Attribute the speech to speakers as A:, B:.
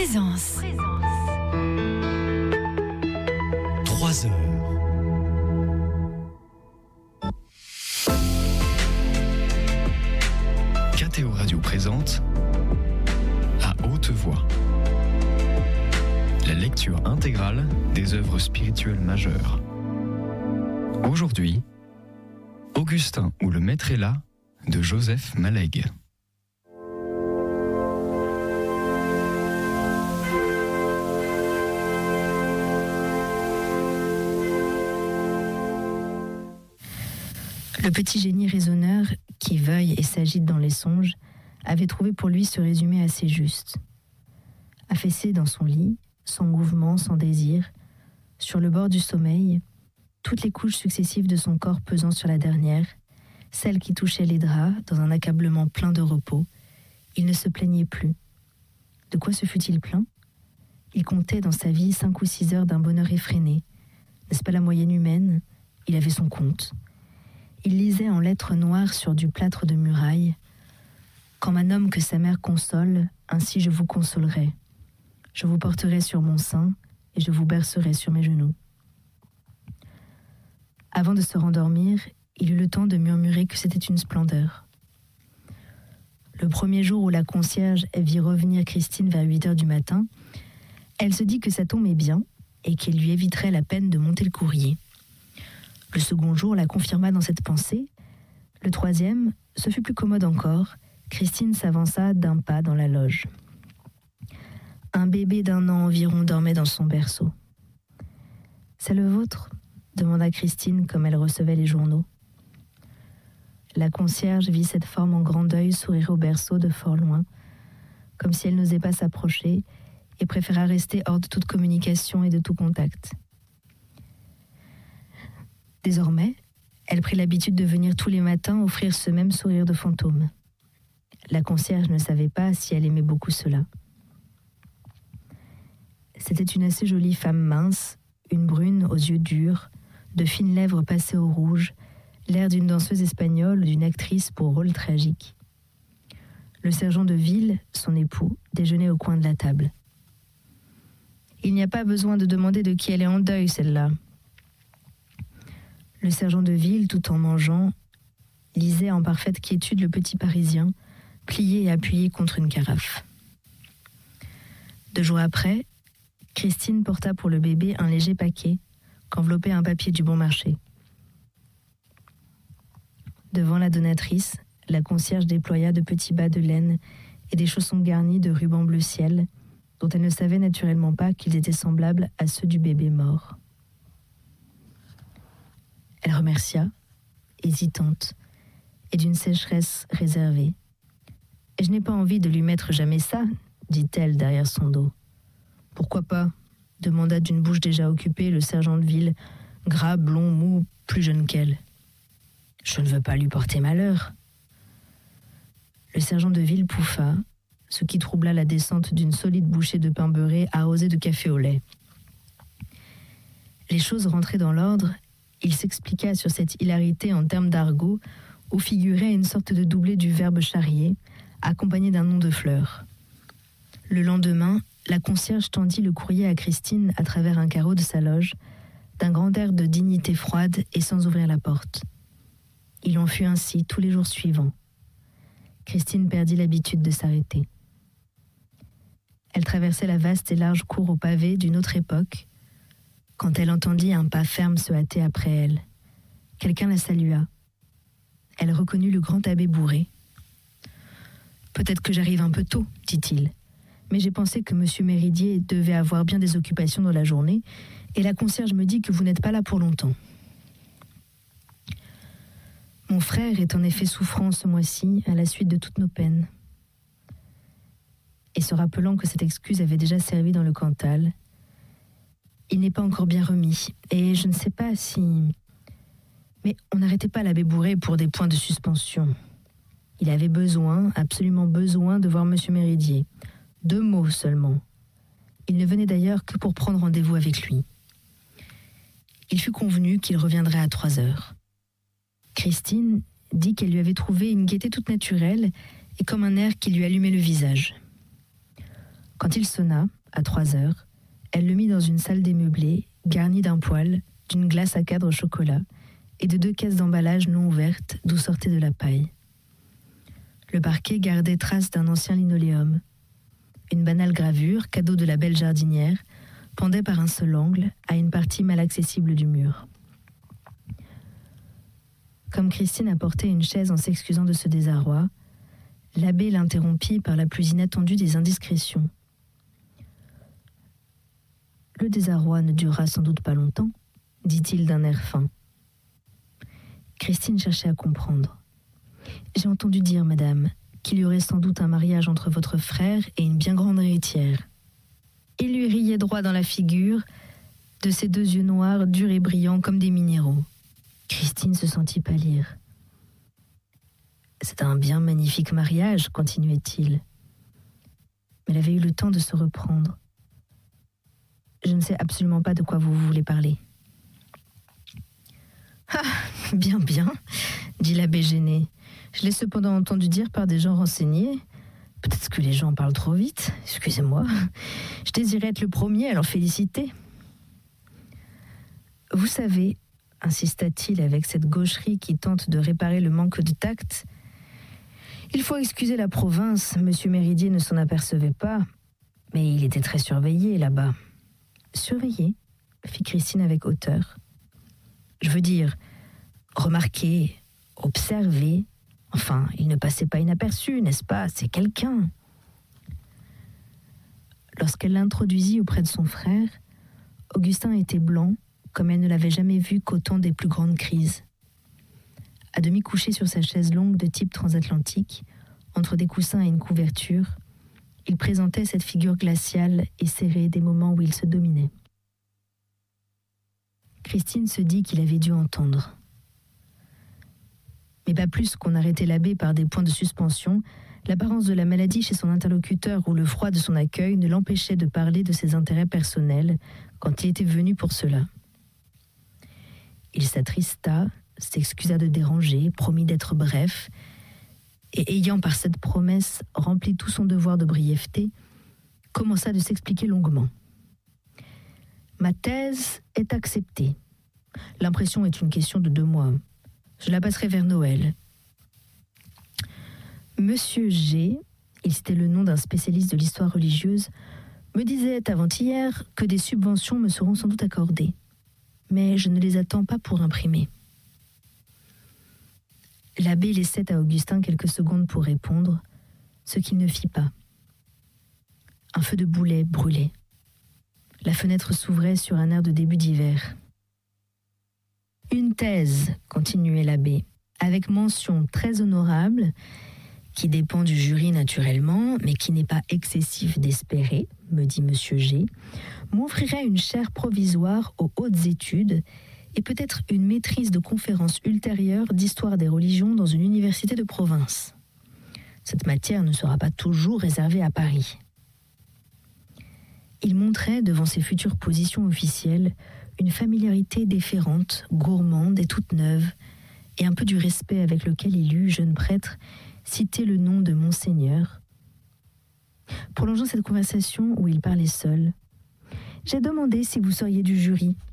A: Présence.
B: 3 heures. KTO Radio présente à haute voix la lecture intégrale des œuvres spirituelles majeures. Aujourd'hui, Augustin ou le Maître est là de Joseph Mallègue.
C: Le petit génie raisonneur, qui veuille et s'agite dans les songes, avait trouvé pour lui ce résumé assez juste. Affaissé dans son lit, sans mouvement, sans désir, sur le bord du sommeil, toutes les couches successives de son corps pesant sur la dernière, celle qui touchait les draps dans un accablement plein de repos, il ne se plaignait plus. De quoi se fut-il plaint ? Il comptait dans sa vie 5 ou 6 heures d'un bonheur effréné. N'est-ce pas la moyenne humaine ? Il avait son compte. Il lisait en lettres noires sur du plâtre de muraille « Quand un homme que sa mère console, ainsi je vous consolerai. Je vous porterai sur mon sein et je vous bercerai sur mes genoux. » Avant de se rendormir, il eut le temps de murmurer que c'était une splendeur. Le premier jour où la concierge vit revenir Christine vers 8 heures du matin, elle se dit que ça tombait bien et qu'elle lui éviterait la peine de monter le courrier. Le second jour la confirma dans cette pensée. Le troisième, ce fut plus commode encore. Christine s'avança d'un pas dans la loge. Un bébé d'1 an environ dormait dans son berceau. « C'est le vôtre ?» demanda Christine comme elle recevait les journaux. La concierge vit cette forme en grand deuil sourire au berceau de fort loin, comme si elle n'osait pas s'approcher et préféra rester hors de toute communication et de tout contact. Désormais, elle prit l'habitude de venir tous les matins offrir ce même sourire de fantôme. La concierge ne savait pas si elle aimait beaucoup cela. C'était une assez jolie femme mince, une brune aux yeux durs, de fines lèvres passées au rouge, l'air d'une danseuse espagnole ou d'une actrice pour rôle tragique. Le sergent de ville, son époux, déjeunait au coin de la table. « Il n'y a pas besoin de demander de qui elle est en deuil, celle-là. » Le sergent de ville, tout en mangeant, lisait en parfaite quiétude le petit Parisien, plié et appuyé contre une carafe. 2 jours après, Christine porta pour le bébé un léger paquet qu'enveloppait un papier du bon marché. Devant la donatrice, la concierge déploya de petits bas de laine et des chaussons garnis de rubans bleu ciel, dont elle ne savait naturellement pas qu'ils étaient semblables à ceux du bébé mort. Elle remercia, hésitante, et d'une sécheresse réservée. « Et je n'ai pas envie de lui mettre jamais ça, » dit-elle derrière son dos. « Pourquoi pas ?» demanda d'une bouche déjà occupée le sergent de ville, gras, blond, mou, plus jeune qu'elle. « Je ne veux pas lui porter malheur. » Le sergent de ville pouffa, ce qui troubla la descente d'une solide bouchée de pain beurré arrosée de café au lait. Les choses rentraient dans l'ordre. Il s'expliqua sur cette hilarité en termes d'argot où figurait une sorte de doublé du verbe charrier, accompagné d'un nom de fleur. Le lendemain, la concierge tendit le courrier à Christine à travers un carreau de sa loge, d'un grand air de dignité froide et sans ouvrir la porte. Il en fut ainsi tous les jours suivants. Christine perdit l'habitude de s'arrêter. Elle traversait la vaste et large cour au pavé d'une autre époque, quand elle entendit un pas ferme se hâter après elle. Quelqu'un la salua. Elle reconnut le grand abbé Bourré. « Peut-être que j'arrive un peu tôt, dit-il, mais j'ai pensé que M. Méridier devait avoir bien des occupations dans la journée, et la concierge me dit que vous n'êtes pas là pour longtemps. » Mon frère est en effet souffrant ce mois-ci à la suite de toutes nos peines. Et se rappelant que cette excuse avait déjà servi dans le Cantal, il n'est pas encore bien remis, et je ne sais pas si... Mais on n'arrêtait pas l'abbé Bourré pour des points de suspension. Il avait besoin, absolument besoin, de voir M. Méridier. 2 mots seulement. Il ne venait d'ailleurs que pour prendre rendez-vous avec lui. Il fut convenu qu'il reviendrait à 3 heures. Christine dit qu'elle lui avait trouvé une gaieté toute naturelle et comme un air qui lui allumait le visage. Quand il sonna, à 3 heures, elle le mit dans une salle démeublée, garnie d'un poêle, d'une glace à cadre au chocolat et de 2 caisses d'emballage non ouvertes d'où sortait de la paille. Le parquet gardait trace d'un ancien linoléum. Une banale gravure, cadeau de la belle jardinière, pendait par un seul angle à une partie mal accessible du mur. Comme Christine apportait une chaise en s'excusant de ce désarroi, l'abbé l'interrompit par la plus inattendue des indiscrétions. « Le désarroi ne durera sans doute pas longtemps, » dit-il d'un air fin. Christine cherchait à comprendre. « J'ai entendu dire, madame, qu'il y aurait sans doute un mariage entre votre frère et une bien grande héritière. » Il lui riait droit dans la figure, de ses 2 yeux noirs, durs et brillants comme des minéraux. Christine se sentit pâlir. « C'est un bien magnifique mariage, » continuait-il. Mais elle avait eu le temps de se reprendre. « Je ne sais absolument pas de quoi vous voulez parler. »« Ah, bien, bien, » dit l'abbé gêné. « Je l'ai cependant entendu dire par des gens renseignés. Peut-être que les gens parlent trop vite, excusez-moi. Je désirais être le premier à leur féliciter. »« Vous savez, » insista-t-il avec cette gaucherie qui tente de réparer le manque de tact, « il faut excuser la province, monsieur Méridier ne s'en apercevait pas, mais il était très surveillé là-bas. » « Surveillé ?» fit Christine avec hauteur. « Je veux dire, remarquer, observer, enfin, il ne passait pas inaperçu, n'est-ce pas? C'est quelqu'un. » Lorsqu'elle l'introduisit auprès de son frère, Augustin était blanc, comme elle ne l'avait jamais vu qu'au temps des plus grandes crises. À demi couché sur sa chaise longue de type transatlantique, entre des coussins et une couverture, il présentait cette figure glaciale et serrée des moments où il se dominait. Christine se dit qu'il avait dû entendre. Mais pas plus qu'on arrêtait l'abbé par des points de suspension, l'apparence de la maladie chez son interlocuteur ou le froid de son accueil ne l'empêchait de parler de ses intérêts personnels quand il était venu pour cela. Il s'attrista, s'excusa de déranger, promit d'être bref, et ayant par cette promesse rempli tout son devoir de brièveté, commença de s'expliquer longuement. « Ma thèse est acceptée. L'impression est une question de 2 mois. Je la passerai vers Noël. Monsieur G, il citait le nom d'un spécialiste de l'histoire religieuse, me disait avant-hier que des subventions me seront sans doute accordées. Mais je ne les attends pas pour imprimer. » L'abbé laissait à Augustin quelques secondes pour répondre, ce qu'il ne fit pas. Un feu de boulet brûlait. La fenêtre s'ouvrait sur un air de début d'hiver. « Une thèse, » continuait l'abbé, « avec mention très honorable, qui dépend du jury naturellement, mais qui n'est pas excessif d'espérer, me dit monsieur G, m'offrirait une chaire provisoire aux hautes études et peut-être une maîtrise de conférences ultérieures d'histoire des religions dans une université de province. Cette matière ne sera pas toujours réservée à Paris. » Il montrait, devant ses futures positions officielles, une familiarité déférente, gourmande et toute neuve, et un peu du respect avec lequel il eut, jeune prêtre, cité le nom de Monseigneur. Prolongeant cette conversation où il parlait seul, « J'ai demandé si vous seriez du jury.